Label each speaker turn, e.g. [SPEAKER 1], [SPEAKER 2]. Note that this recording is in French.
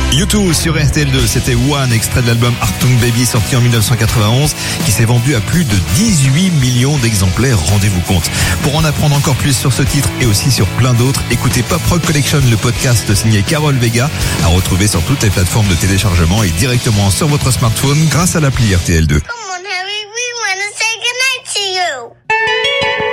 [SPEAKER 1] U2 sur RTL2, c'était One, extrait de l'album Achtung Baby sorti en 1991, qui s'est vendu à plus de 18 millions d'exemplaires, rendez-vous compte. Pour en apprendre encore plus sur ce titre et aussi sur plein d'autres, écoutez Pop Rock Collection, le podcast signé Carol Vega, à retrouver sur toutes les plateformes de téléchargement et directement sur votre smartphone grâce à l'appli RTL2.